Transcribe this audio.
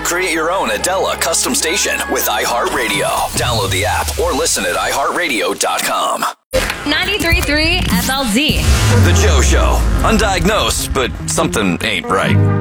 Create your own Adela custom station with iHeartRadio. Download the app or listen at iHeartRadio.com. 93.3 FLZ. The Joe Show. Undiagnosed, but something ain't right.